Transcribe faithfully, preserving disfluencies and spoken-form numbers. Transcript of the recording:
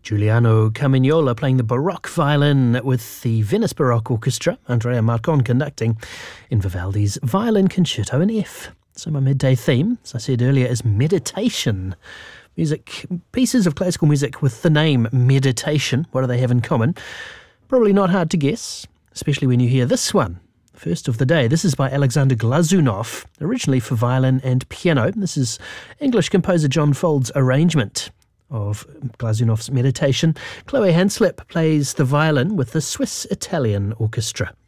Giuliano Carmignola playing the Baroque violin with the Venice Baroque Orchestra, Andrea Marcon conducting in Vivaldi's Violin Concerto in F. So my midday theme, as I said earlier, is meditation. Music, pieces of classical music with the name meditation. What do they have in common? Probably not hard to guess, especially when you hear this one. First of the day. This is by Alexander Glazunov, originally for violin and piano. This is English composer John Fold's arrangement of Glazunov's meditation. Chloe Hanslip plays the violin with the Swiss Italian Orchestra.